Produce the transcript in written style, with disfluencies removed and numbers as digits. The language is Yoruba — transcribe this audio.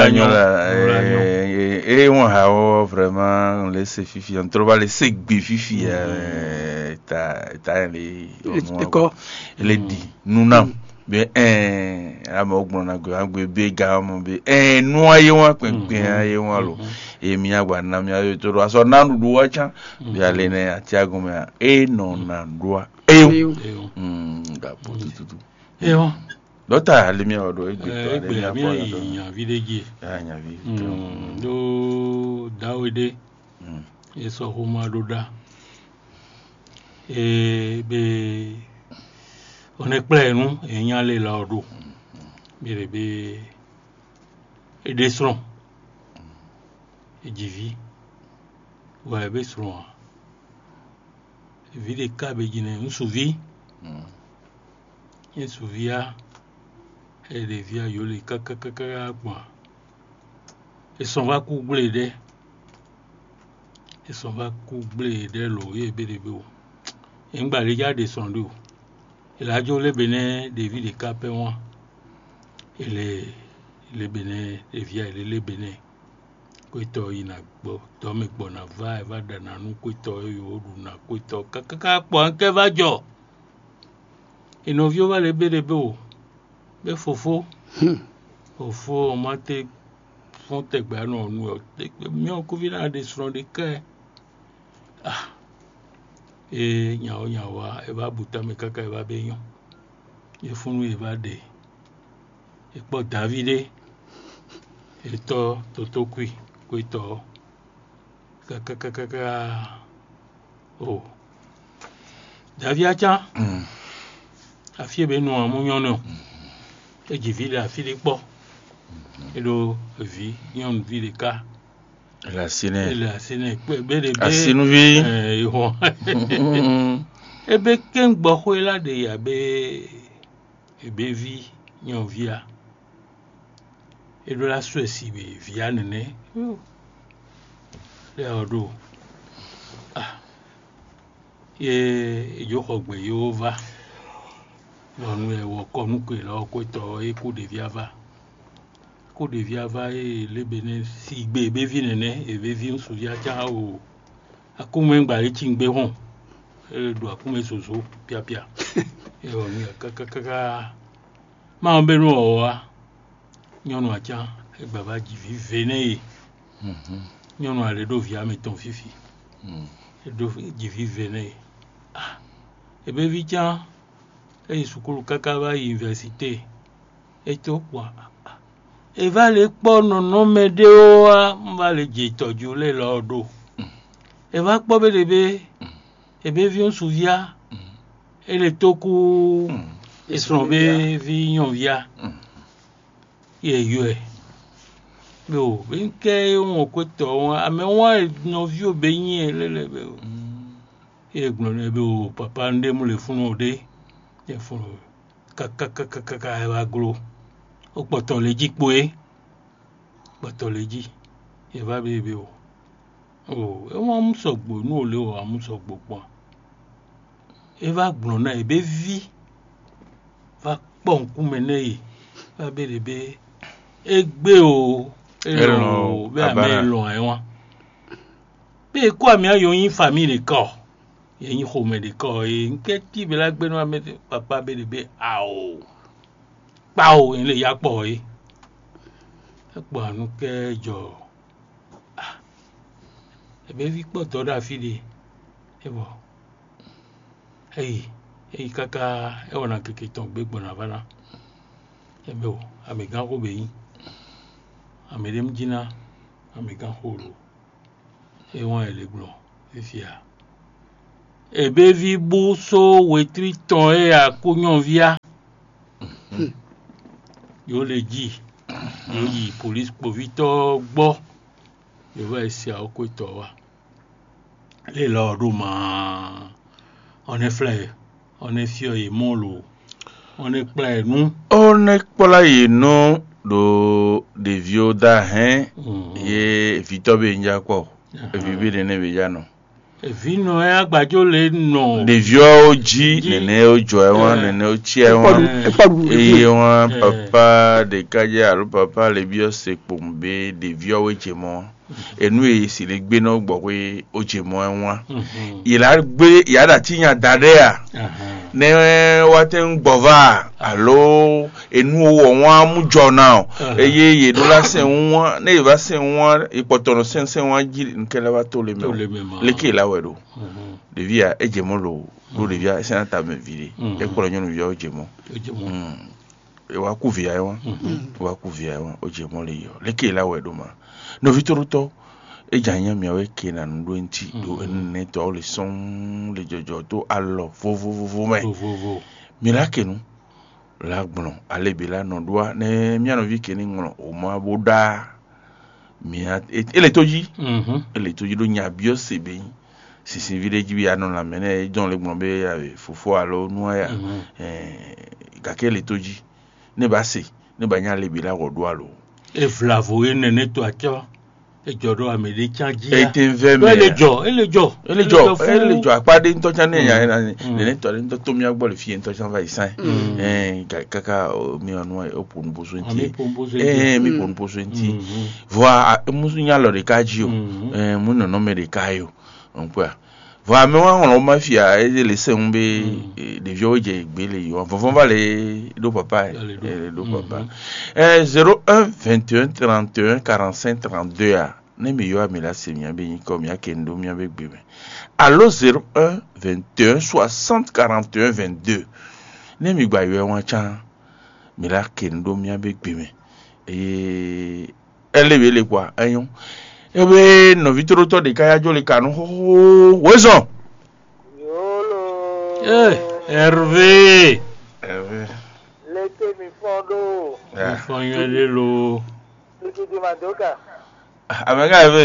et on a vraiment laissé fifi on trouve laissé gbe fifi ta les dit nous non be amo gbon na gbe be ga mo be nu aye won pinpin aye won lo emi agba na mi ayo to aso na du wa cha bi ale ne ati agun me no na doa ga po tutu Dota alimi odo egbe yan videji anya vi do Dawide eso homa doda be on plenu eyan le la odo be edesron ejivi wa be sron vide ka be jine nsuvi nsuvia et les via yoli kakakaka quoi et son va coubler de l'eau et bébé en bas les gars descendu et la jole benin des villes de Capéouin et les benin les via et les benin koito ina gbo to me gbo na va dana nu koito yo du na koito kakaka po nke va jo et nos vieux va les bébé be fofo fofo mate fonte gba no nu mi o ku vina de sron de ke e nyawa e ba buta me kaka e ba be yon e funu e ba de e po Davide e to kui to kaka oh Davia afie be no amunyon no e jivile afile po e do vi yon vi de ka la sine be de be asinu vi e be ken gbo ho la de ya be e be vi yon via e do la suesi be via nene le odo ye yo hogbe yo va non e wo ko nu ko lo ko to e ku de viava e le bene si gbe be vi nene e be vi nsu ya cha o akume ngba le chi ngbe hon e do akume soso pia e o ni kaka ma on be nu o wa nyonu acha e baba ji vi vene nyonu ale do via meton fifi e do ji vi vene e be vi cha e sukulu kaka va université et to kwa e va le po no me de o va le je toju le lodo e va po be e be vi on souvia e le toku e son be vi yon via ye bo ben ke on ko to ame won no vi obeyin le be e gbon le be o papa nde mu le fun ode e fun kaka e va glo o poto leji poe poto leji e va bebe o e won mu sogbo nu ole o amu sogbo pon e va gbon na e be vi va pon ku mene yi va bebe egbe o elo be ame lo e won be ko ami ayo yin family ko yin ho me de ko e nke ti be la gbe no ame papa bebe pao ile ya po e po anu ke jo e be vi po to da fide e bo kaka e wona keke ton gbe gbona bana e be o ame gan ko be yin ame dem jina ame gan ko lo e won ele gbon fifia e be vi bu so wetri ton e akunyon via yo le ji yo yi police povito gbo yo va esi a ko to wa le lo do ma on est fleur on est fio e molo on est plein nous on est pola yi no do de vieux da ye vito be nja ko e bi de ne be ja no vino ya gbajo le no ɖeviwo dzi nenewo dzɔe wɔn nenewo tsia wɔn eye wɔn papa ɖeka dze alo papa le biɔ se kpom be ɖeviwo dze mɔ enu yi si le gbe na gbɔ be wo dze mɔ wɔn yi la gbe ya da ti nya da ɖe ya ne woate ŋu gbɔ va alo enu wɔ wɔn mu dzɔ na o eye yi do la se wɔn ne yi va se wɔn ikpɔtɔ se wɔn dzi nke la va to le me o leke la wɛ do ɖevia edze mɔ lo do ɖevia esena ta me vi de ekplɔ nyɔnuvia wo dze mɔ wa ku via wɔn o dze mɔ le yɔ leke la wɛ do ma novitɔrotɔ edze anya miawo eke na nu do ŋuti do ene tɔwo le sɔŋ le dzɔdzɔ to alɔ vovovovo me mi la ke nu la gblɔ ale bi la nɔ doa ne mianɔvi ke ne ŋlɔ o ma bo ɖaa mia ele to dzi do nya biɔ se be sisi vi ɖe dzi bi anɔ la me ne dzɔn le gblɔ be fofo alo nua ya gake ele to dzi ne ba se ne ba nya ale bi la wɔ do alo evlavo ye nene to atsɔ edzɔ ɖo ame ɖe tsa dzi ete vɛ me ele dzɔ akpa ɖe ŋutɔ tsa ne nya nene tɔ ɖe ŋutɔ to mia gbɔ le fie ŋutɔ tsa va yi sa kaka mi ɔnua o ƒo nuboso ŋuti mi ƒo nuboso ŋuti vɔa musu nya lɔ ɖeka dzi o mu nɔnɔme ɖeka yi o nkpɔa vɔa ame wa ŋlɔ ma fia eye le se ŋu be ɖeviwo dze gbe le yi wɔn vɔvɔn va le do papa 01 21 31 45 32 a ne mi yɔ ami la se mia be nyikɔ mia ke ndo mia be gbe me alo 01 21 60 41 22 ne mi gba yɔ wɔn tsa mi la ke ndo mia be gbe me eye ele be le kɔa enyo ebe novitɔrotɔ ɖeka ya dzo le kanu xoxo wezɔn. Hervé. Leke mi fɔ do. Mi fɔ yɔ le lo. Leke di ma do ka. Amega Hervé.